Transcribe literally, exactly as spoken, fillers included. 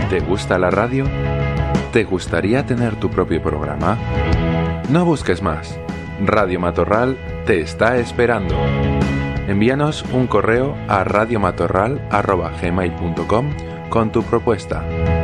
¿Te gusta la radio? ¿Te gustaría tener tu propio programa? No busques más. Radio Matorral te está esperando. Envíanos un correo a radiomatorral arroba gmail punto com con tu propuesta.